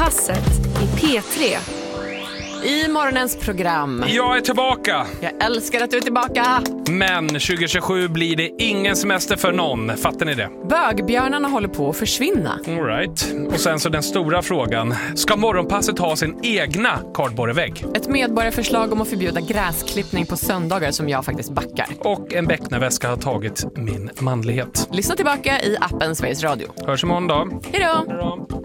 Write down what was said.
Morgonpasset i P3. I morgonens program. Jag är tillbaka. Jag älskar att du är tillbaka. Men 2027 blir det ingen semester för någon. Fattar ni det? Bögbjörnarna håller på att försvinna. All right. Och sen så den stora frågan. Ska morgonpasset ha sin egna kardborrevägg? Ett medborgarförslag om att förbjuda gräsklippning på söndagar som jag faktiskt backar. Och en becknarväska har tagit min manlighet. Lyssna tillbaka i appen Sveriges Radio. Hörs imorgon då. Hej då! Hej då.